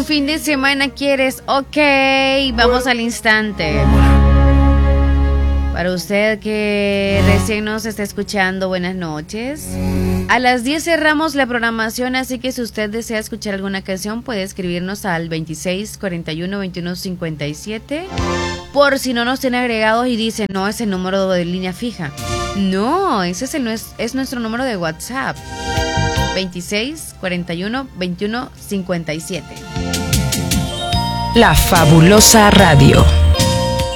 fin de semana quieres? Ok, vamos al instante. Para usted que recién nos está escuchando, buenas noches. A las 10 cerramos la programación, así que si usted desea escuchar alguna canción, puede escribirnos al 26 41 21 57. Por si no nos tiene agregados y dice, no, es el número de línea fija. No, ese es nuestro número de WhatsApp. 26 41 21 57. La Fabulosa Radio.